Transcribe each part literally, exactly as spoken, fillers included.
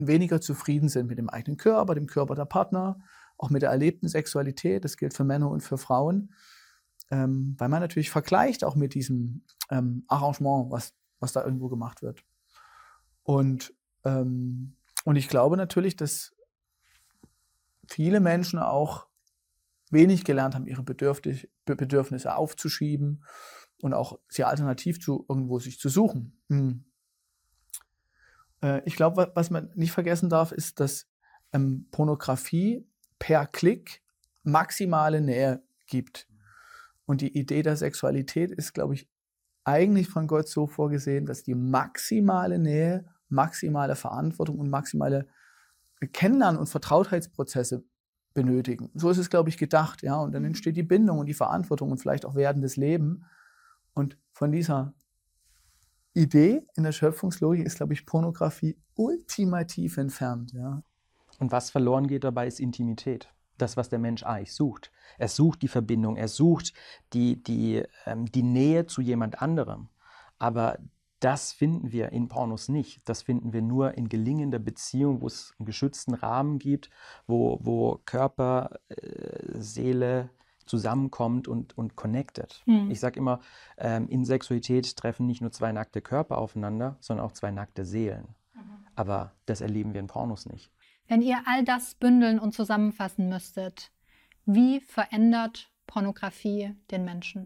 weniger zufrieden sind mit dem eigenen Körper, dem Körper der Partner, auch mit der erlebten Sexualität. Das gilt für Männer und für Frauen, ähm, weil man natürlich vergleicht auch mit diesem ähm, Arrangement, was, was da irgendwo gemacht wird. Und, ähm, und ich glaube natürlich, dass viele Menschen auch wenig gelernt haben, ihre Bedürfnis, Bedürfnisse aufzuschieben und auch sie alternativ zu irgendwo sich zu suchen. Hm. Äh, ich glaube, was man nicht vergessen darf, ist, dass ähm, Pornografie per Klick maximale Nähe gibt. Und die Idee der Sexualität ist, glaube ich, eigentlich von Gott so vorgesehen, dass die maximale Nähe, maximale Verantwortung und maximale Kennenlernen- und Vertrautheitsprozesse benötigen. So ist es, glaube ich, gedacht. Ja? Und dann entsteht die Bindung und die Verantwortung und vielleicht auch werdendes Leben. Und von dieser Idee in der Schöpfungslogik ist, glaube ich, Pornografie ultimativ entfernt. Ja? Und was verloren geht dabei, ist Intimität. Das, was der Mensch eigentlich sucht. Er sucht die Verbindung, er sucht die, die, ähm, die Nähe zu jemand anderem. Aber das finden wir in Pornos nicht. Das finden wir nur in gelingender Beziehung, wo es einen geschützten Rahmen gibt, wo, wo Körper, äh, Seele zusammenkommt und, und connected. Mhm. Ich sage immer, ähm, in Sexualität treffen nicht nur zwei nackte Körper aufeinander, sondern auch zwei nackte Seelen. Mhm. Aber das erleben wir in Pornos nicht. Wenn ihr all das bündeln und zusammenfassen müsstet, wie verändert Pornografie den Menschen?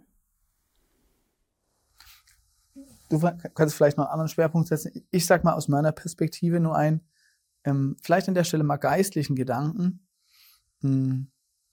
Du kannst vielleicht noch einen anderen Schwerpunkt setzen. Ich sage mal aus meiner Perspektive nur ein, ähm, vielleicht an der Stelle mal geistlichen Gedanken. Hm.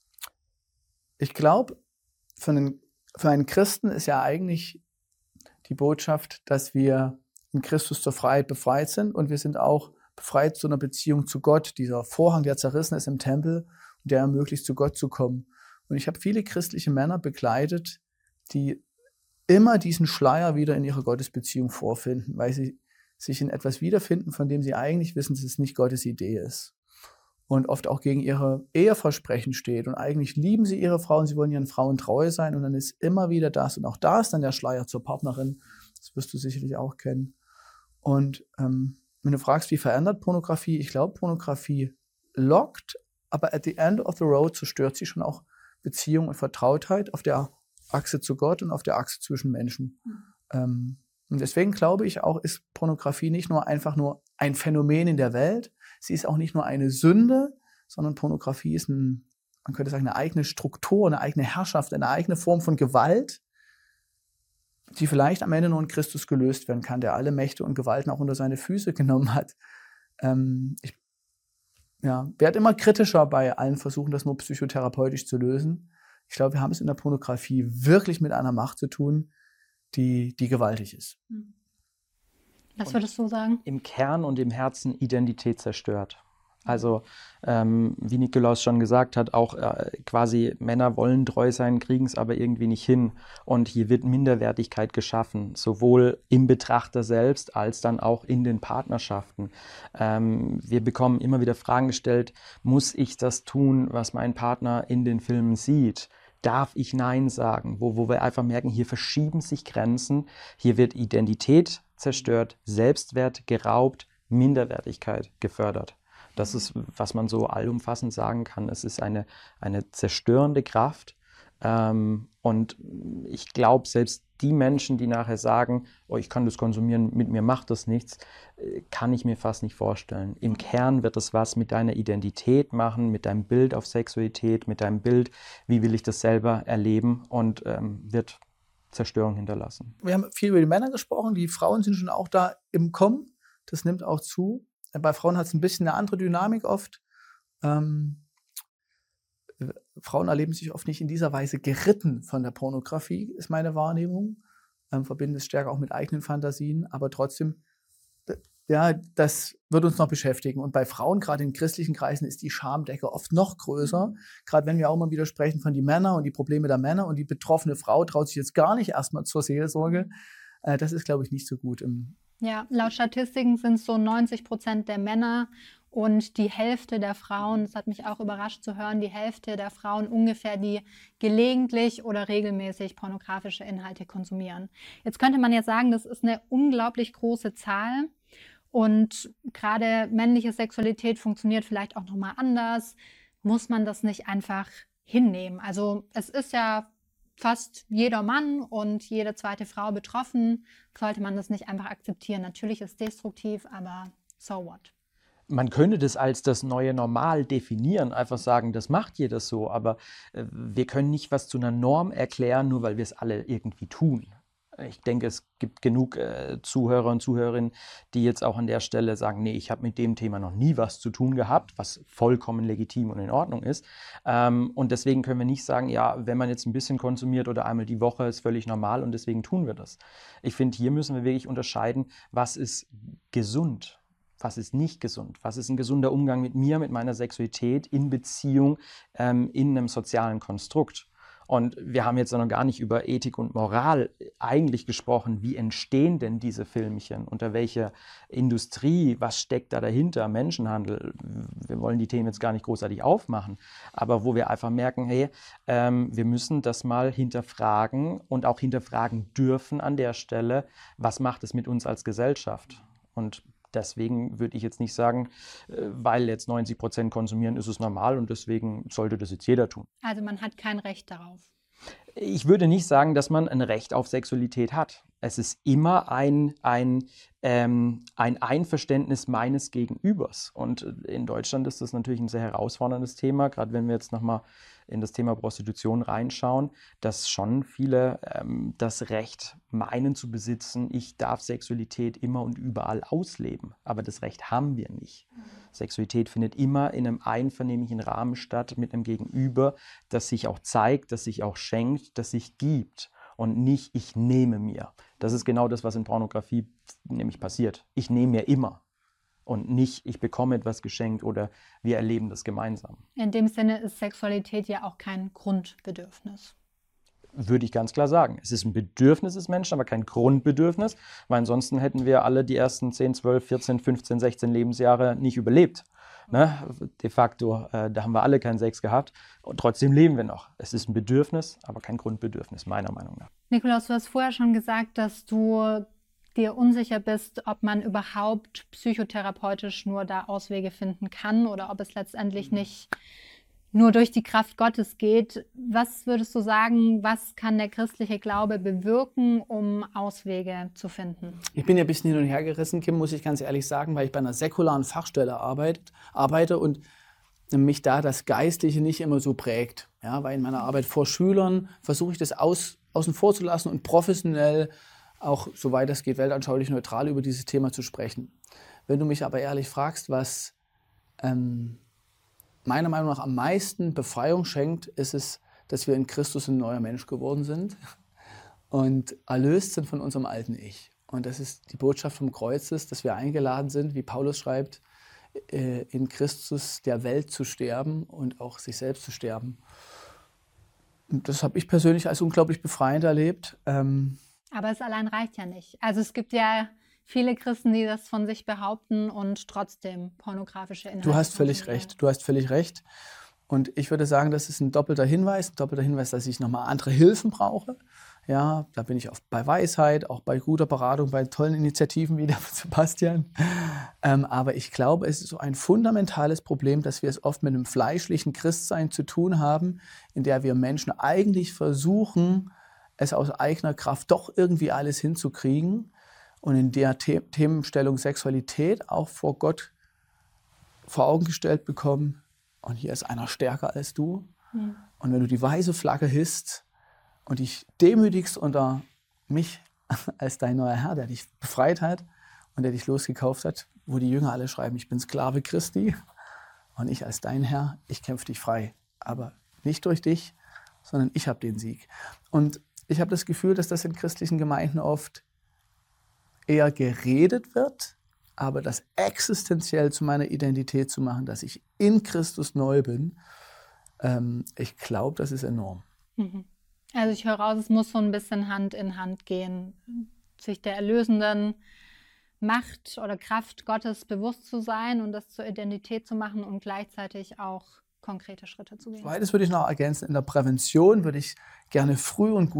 Ich glaube, für einen, für einen Christen ist ja eigentlich die Botschaft, dass wir in Christus zur Freiheit befreit sind und wir sind auch befreit zu einer Beziehung zu Gott. Dieser Vorhang, der zerrissen ist im Tempel, der ermöglicht, zu Gott zu kommen. Und ich habe viele christliche Männer begleitet, die immer diesen Schleier wieder in ihrer Gottesbeziehung vorfinden, weil sie sich in etwas wiederfinden, von dem sie eigentlich wissen, dass es nicht Gottes Idee ist. Und oft auch gegen ihre Eheversprechen steht. Und eigentlich lieben sie ihre Frau und sie wollen ihren Frauen treu sein. Und dann ist immer wieder das. Und auch da ist dann der Schleier zur Partnerin. Das wirst du sicherlich auch kennen. Und ähm, wenn du fragst, wie verändert Pornografie? Ich glaube, Pornografie lockt, aber at the end of the road zerstört sie schon auch Beziehung und Vertrautheit auf der Achse zu Gott und auf der Achse zwischen Menschen. Mhm. Ähm, und deswegen glaube ich auch, ist Pornografie nicht nur einfach nur ein Phänomen in der Welt, sie ist auch nicht nur eine Sünde, sondern Pornografie ist ein, man könnte sagen, eine eigene Struktur, eine eigene Herrschaft, eine eigene Form von Gewalt, die vielleicht am Ende nur in Christus gelöst werden kann, der alle Mächte und Gewalten auch unter seine Füße genommen hat. Ähm, ich ja, werde immer kritischer bei allen Versuchen, das nur psychotherapeutisch zu lösen. Ich glaube, wir haben es in der Pornografie wirklich mit einer Macht zu tun, die, die gewaltig ist. Was würdest du sagen? Im Kern und im Herzen Identität zerstört. Also, ähm, wie Nikolaus schon gesagt hat, auch äh, quasi Männer wollen treu sein, kriegen es aber irgendwie nicht hin. Und hier wird Minderwertigkeit geschaffen, sowohl im Betrachter selbst als dann auch in den Partnerschaften. Ähm, wir bekommen immer wieder Fragen gestellt, muss ich das tun, was mein Partner in den Filmen sieht? Darf ich Nein sagen? Wo, wo wir einfach merken, hier verschieben sich Grenzen, hier wird Identität zerstört, Selbstwert geraubt, Minderwertigkeit gefördert. Das ist, was man so allumfassend sagen kann. Es ist eine, eine zerstörende Kraft. Ähm, und ich glaube, selbst die Menschen, die nachher sagen, oh, ich kann das konsumieren, mit mir macht das nichts, kann ich mir fast nicht vorstellen. Im Kern wird es was mit deiner Identität machen, mit deinem Bild auf Sexualität, mit deinem Bild, wie will ich das selber erleben, und ähm, wird Zerstörung hinterlassen. Wir haben viel über die Männer gesprochen, die Frauen sind schon auch da im Kommen. Das nimmt auch zu. Bei Frauen hat es ein bisschen eine andere Dynamik oft. Ähm, Frauen erleben sich oft nicht in dieser Weise geritten von der Pornografie, ist meine Wahrnehmung. Ähm, verbinden es stärker auch mit eigenen Fantasien, aber trotzdem, ja, das wird uns noch beschäftigen. Und bei Frauen, gerade in christlichen Kreisen, ist die Schamdecke oft noch größer. Gerade wenn wir auch mal wieder sprechen von den Männern und die Probleme der Männer und die betroffene Frau traut sich jetzt gar nicht erstmal zur Seelsorge. Äh, das ist, glaube ich, nicht so gut im Ja, laut Statistiken sind es so neunzig Prozent der Männer und die Hälfte der Frauen, das hat mich auch überrascht zu hören, die Hälfte der Frauen ungefähr, die gelegentlich oder regelmäßig pornografische Inhalte konsumieren. Jetzt könnte man ja sagen, das ist eine unglaublich große Zahl Und gerade männliche Sexualität funktioniert vielleicht auch nochmal anders. Muss man das nicht einfach hinnehmen? Also es ist ja fast jeder Mann und jede zweite Frau betroffen. Sollte man das nicht einfach akzeptieren? Natürlich ist es destruktiv, aber so what? Man könnte das als das neue Normal definieren, einfach sagen, das macht jeder so, aber äh, wir können nicht was zu einer Norm erklären, nur weil wir es alle irgendwie tun. Ich denke, es gibt genug äh, Zuhörer und Zuhörerinnen, die jetzt auch an der Stelle sagen, nee, ich habe mit dem Thema noch nie was zu tun gehabt, was vollkommen legitim und in Ordnung ist. Ähm, und deswegen können wir nicht sagen, ja, wenn man jetzt ein bisschen konsumiert oder einmal die Woche, ist völlig normal und deswegen tun wir das. Ich finde, hier müssen wir wirklich unterscheiden, was ist gesund. Was ist nicht gesund? Was ist ein gesunder Umgang mit mir, mit meiner Sexualität in Beziehung, ähm, in einem sozialen Konstrukt? Und wir haben jetzt noch gar nicht über Ethik und Moral eigentlich gesprochen. Wie entstehen denn diese Filmchen? Unter welcher Industrie? Was steckt da dahinter? Menschenhandel? Wir wollen die Themen jetzt gar nicht großartig aufmachen. Aber wo wir einfach merken, hey, ähm, wir müssen das mal hinterfragen und auch hinterfragen dürfen an der Stelle, was macht es mit uns als Gesellschaft? Und deswegen würde ich jetzt nicht sagen, weil jetzt neunzig Prozent konsumieren, ist es normal und deswegen sollte das jetzt jeder tun. Also man hat kein Recht darauf. Ich würde nicht sagen, dass man ein Recht auf Sexualität hat. Es ist immer ein, ein, ähm, ein Einverständnis meines Gegenübers. Und in Deutschland ist das natürlich ein sehr herausforderndes Thema, gerade wenn wir jetzt nochmal in das Thema Prostitution reinschauen, dass schon viele ähm, das Recht meinen zu besitzen, ich darf Sexualität immer und überall ausleben. Aber das Recht haben wir nicht. Mhm. Sexualität findet immer in einem einvernehmlichen Rahmen statt mit einem Gegenüber, das sich auch zeigt, das sich auch schenkt, das sich gibt. Und nicht, ich nehme mir. Das ist genau das, was in Pornografie nämlich passiert. Ich nehme mir immer. Und nicht, ich bekomme etwas geschenkt oder wir erleben das gemeinsam. In dem Sinne ist Sexualität ja auch kein Grundbedürfnis. Würde ich ganz klar sagen. Es ist ein Bedürfnis des Menschen, aber kein Grundbedürfnis, weil ansonsten hätten wir alle die ersten zehn, zwölf, vierzehn, fünfzehn, sechzehn Lebensjahre nicht überlebt. Ne? De facto, äh, da haben wir alle keinen Sex gehabt und trotzdem leben wir noch. Es ist ein Bedürfnis, aber kein Grundbedürfnis, meiner Meinung nach. Nikolaus, du hast vorher schon gesagt, dass du dir unsicher bist, ob man überhaupt psychotherapeutisch nur da Auswege finden kann oder ob es letztendlich nicht nur durch die Kraft Gottes geht. Was würdest du sagen, was kann der christliche Glaube bewirken, um Auswege zu finden? Ich bin ja ein bisschen hin und her gerissen, Kim, muss ich ganz ehrlich sagen, weil ich bei einer säkularen Fachstelle arbeit, arbeite und mich da das Geistliche nicht immer so prägt. Ja, weil in meiner Arbeit vor Schülern versuche ich das aus, außen vor zu lassen und professionell auch, soweit es geht, weltanschaulich neutral über dieses Thema zu sprechen. Wenn du mich aber ehrlich fragst, was ähm, meiner Meinung nach am meisten Befreiung schenkt, ist es, dass wir in Christus ein neuer Mensch geworden sind und erlöst sind von unserem alten Ich. Und das ist die Botschaft vom Kreuzes, dass wir eingeladen sind, wie Paulus schreibt, in Christus der Welt zu sterben und auch sich selbst zu sterben. Und das habe ich persönlich als unglaublich befreiend erlebt. Ähm, Aber es allein reicht ja nicht. Also es gibt ja viele Christen, die das von sich behaupten und trotzdem pornografische Inhalte. Du hast völlig recht, du hast völlig recht. Und ich würde sagen, das ist ein doppelter Hinweis, ein doppelter Hinweis, dass ich nochmal andere Hilfen brauche. Ja, da bin ich oft bei Weisheit, auch bei guter Beratung, bei tollen Initiativen wie der von Sebastian. Ähm, aber ich glaube, es ist so ein fundamentales Problem, dass wir es oft mit einem fleischlichen Christsein zu tun haben, in der wir Menschen eigentlich versuchen, es aus eigener Kraft doch irgendwie alles hinzukriegen und in der The- Themenstellung Sexualität auch vor Gott vor Augen gestellt bekommen, und hier ist einer stärker als du. Mhm. Und wenn du die weiße Flagge hisst und dich demütigst unter mich als dein neuer Herr, der dich befreit hat und der dich losgekauft hat, wo die Jünger alle schreiben, ich bin Sklave Christi und ich als dein Herr, ich kämpfe dich frei. Aber nicht durch dich, sondern ich habe den Sieg. Und ich habe das Gefühl, dass das in christlichen Gemeinden oft eher geredet wird, aber das existenziell zu meiner Identität zu machen, dass ich in Christus neu bin, ähm, ich glaube, das ist enorm. Mhm. Also ich höre raus, es muss so ein bisschen Hand in Hand gehen, sich der erlösenden Macht oder Kraft Gottes bewusst zu sein und das zur Identität zu machen und gleichzeitig auch konkrete Schritte zu gehen. Zweites würde ich noch ergänzen, in der Prävention würde ich gerne früh und gut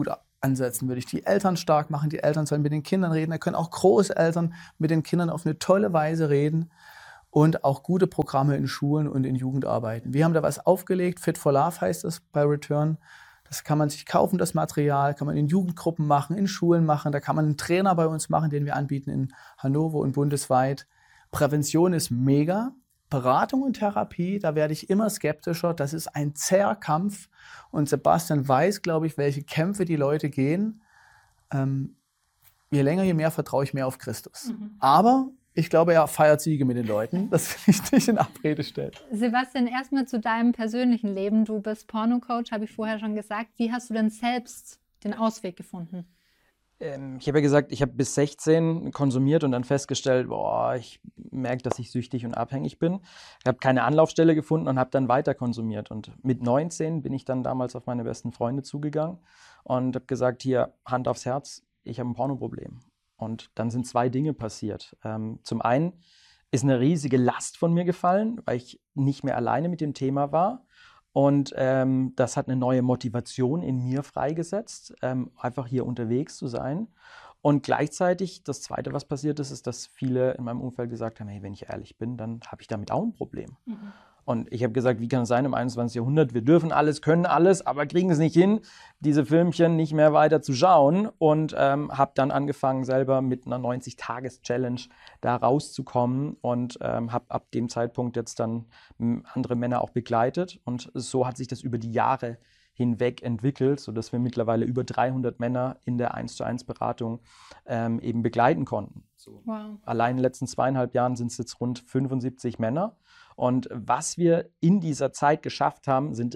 ansetzen würde ich die Eltern stark machen. Die Eltern sollen mit den Kindern reden. Da können auch Großeltern mit den Kindern auf eine tolle Weise reden und auch gute Programme in Schulen und in Jugendarbeiten. Wir haben da was aufgelegt. Fit for Love heißt das bei Return. Das kann man sich kaufen, das Material, kann man in Jugendgruppen machen, in Schulen machen. Da kann man einen Trainer bei uns machen, den wir anbieten in Hannover und bundesweit. Prävention ist mega. Beratung und Therapie, da werde ich immer skeptischer. Das ist ein zäher Kampf. Und Sebastian weiß, glaube ich, welche Kämpfe die Leute gehen. Ähm, je länger, je mehr vertraue ich mehr auf Christus. Mhm. Aber ich glaube, er feiert Siege mit den Leuten. Das will ich nicht in Abrede stellen. Sebastian, erstmal zu deinem persönlichen Leben. Du bist Porno-Coach, habe ich vorher schon gesagt. Wie hast du denn selbst den Ausweg gefunden? Ähm, ich habe ja gesagt, ich habe bis sechzehn konsumiert und dann festgestellt, boah, ich merke, dass ich süchtig und abhängig bin. Ich habe keine Anlaufstelle gefunden und habe dann weiter konsumiert. Und mit neunzehn bin ich dann damals auf meine besten Freunde zugegangen und habe gesagt, hier, Hand aufs Herz, ich habe ein Pornoproblem. Und dann sind zwei Dinge passiert. Ähm, zum einen ist eine riesige Last von mir gefallen, weil ich nicht mehr alleine mit dem Thema war. Und ähm, das hat eine neue Motivation in mir freigesetzt, ähm, einfach hier unterwegs zu sein. Und gleichzeitig, das Zweite, was passiert ist, ist, dass viele in meinem Umfeld gesagt haben, hey, wenn ich ehrlich bin, dann habe ich damit auch ein Problem. Mhm. Und ich habe gesagt, wie kann es sein im einundzwanzigsten Jahrhundert, wir dürfen alles, können alles, aber kriegen es nicht hin, diese Filmchen nicht mehr weiter zu schauen. Und ähm, habe dann angefangen, selber mit einer neunzig-Tages-Challenge da rauszukommen und ähm, habe ab dem Zeitpunkt jetzt dann andere Männer auch begleitet. Und so hat sich das über die Jahre hinweg entwickelt, sodass wir mittlerweile über dreihundert Männer in der eins zu eins Beratung ähm, eben begleiten konnten. So. Wow. Allein in den letzten zweieinhalb Jahren sind es jetzt rund fünfundsiebzig Männer. Und was wir in dieser Zeit geschafft haben, sind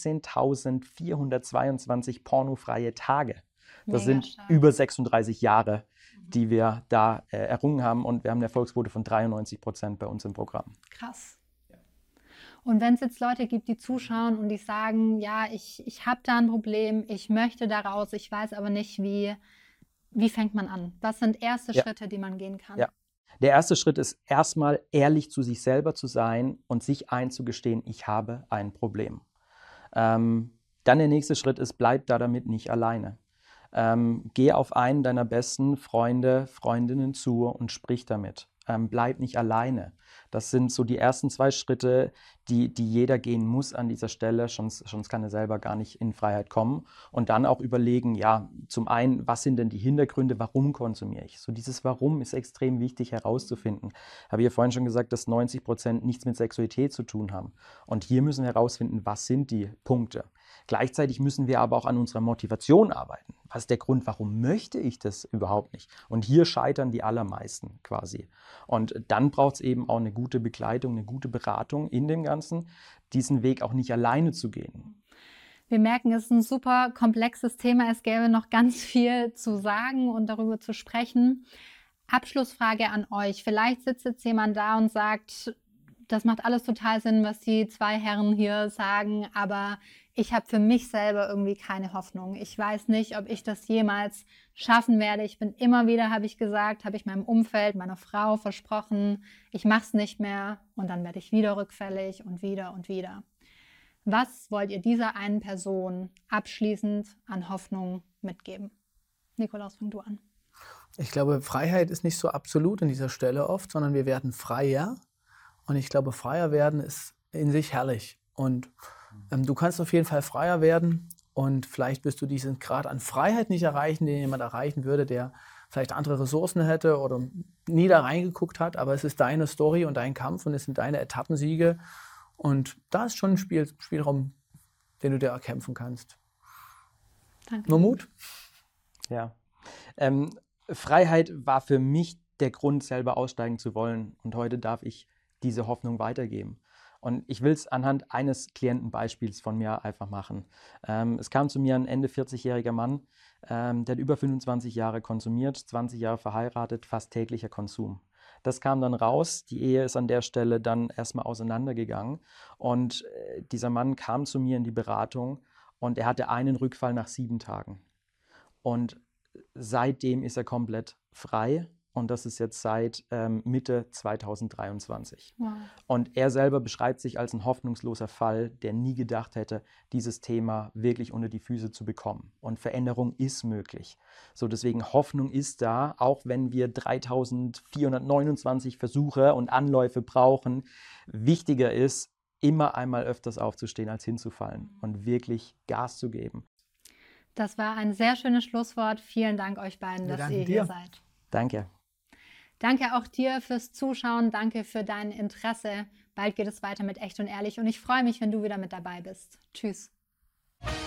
dreizehntausendvierhundertzweiundzwanzig pornofreie Tage. Das Mega sind stark. Über sechsunddreißig Jahre, die wir da äh, errungen haben. Und wir haben eine Erfolgsquote von dreiundneunzig Prozent bei uns im Programm. Krass. Und wenn es jetzt Leute gibt, die zuschauen und die sagen, ja, ich, ich habe da ein Problem, ich möchte da raus, ich weiß aber nicht, wie, wie fängt man an? Was sind erste ja. Schritte, die man gehen kann? Ja. Der erste Schritt ist erstmal ehrlich zu sich selber zu sein und sich einzugestehen, ich habe ein Problem. Ähm, dann der nächste Schritt ist, bleib da damit nicht alleine. Ähm, geh auf einen deiner besten Freunde, Freundinnen zu und sprich damit. Ähm, bleib nicht alleine. Das sind so die ersten zwei Schritte, die, die jeder gehen muss an dieser Stelle, sonst, sonst kann er selber gar nicht in Freiheit kommen. Und dann auch überlegen, ja, zum einen, was sind denn die Hintergründe, warum konsumiere ich? So dieses Warum ist extrem wichtig herauszufinden. Habe ich ja vorhin schon gesagt, dass neunzig Prozent nichts mit Sexualität zu tun haben. Und hier müssen wir herausfinden, was sind die Punkte. Gleichzeitig müssen wir aber auch an unserer Motivation arbeiten. Was ist der Grund, warum möchte ich das überhaupt nicht? Und hier scheitern die allermeisten quasi. Und dann braucht es eben auch eine gute Begleitung, eine gute Beratung in dem Ganzen, diesen Weg auch nicht alleine zu gehen. Wir merken, es ist ein super komplexes Thema. Es gäbe noch ganz viel zu sagen und darüber zu sprechen. Abschlussfrage an euch. Vielleicht sitzt jetzt jemand da und sagt, das macht alles total Sinn, was die zwei Herren hier sagen, aber ich habe für mich selber irgendwie keine Hoffnung. Ich weiß nicht, ob ich das jemals schaffen werde. Ich bin immer wieder, habe ich gesagt, habe ich meinem Umfeld, meiner Frau versprochen, ich mache es nicht mehr und dann werde ich wieder rückfällig und wieder und wieder. Was wollt ihr dieser einen Person abschließend an Hoffnung mitgeben? Nikolaus, fang du an. Ich glaube, Freiheit ist nicht so absolut an dieser Stelle oft, sondern wir werden freier. Und ich glaube, freier werden ist in sich herrlich. Und ähm, du kannst auf jeden Fall freier werden. Und vielleicht wirst du diesen Grad an Freiheit nicht erreichen, den jemand erreichen würde, der vielleicht andere Ressourcen hätte oder nie da reingeguckt hat. Aber es ist deine Story und dein Kampf und es sind deine Etappensiege. Und da ist schon ein Spiel, Spielraum, den du dir erkämpfen kannst. Danke. Nur Mut? Ja. Ähm, Freiheit war für mich der Grund, selber aussteigen zu wollen. Und heute darf ich diese Hoffnung weitergeben. Und ich will es anhand eines Klientenbeispiels von mir einfach machen. Ähm, es kam zu mir ein Ende vierzigjähriger Mann, ähm, der hat über fünfundzwanzig Jahre konsumiert, zwanzig Jahre verheiratet, fast täglicher Konsum. Das kam dann raus, die Ehe ist an der Stelle dann erstmal auseinandergegangen und äh, dieser Mann kam zu mir in die Beratung und er hatte einen Rückfall nach sieben Tagen. Und seitdem ist er komplett frei. Und das ist jetzt seit ähm, Mitte zweitausenddreiundzwanzig. Wow. Und er selber beschreibt sich als ein hoffnungsloser Fall, der nie gedacht hätte, dieses Thema wirklich unter die Füße zu bekommen. Und Veränderung ist möglich. So, deswegen Hoffnung ist da, auch wenn wir dreitausendvierhundertneunundzwanzig Versuche und Anläufe brauchen. Wichtiger ist, immer einmal öfters aufzustehen, als hinzufallen und wirklich Gas zu geben. Das war ein sehr schönes Schlusswort. Vielen Dank euch beiden, Wir dass danken ihr hier dir. seid. Danke. Danke auch dir fürs Zuschauen. Danke für dein Interesse. Bald geht es weiter mit Echt und Ehrlich und ich freue mich, wenn du wieder mit dabei bist. Tschüss.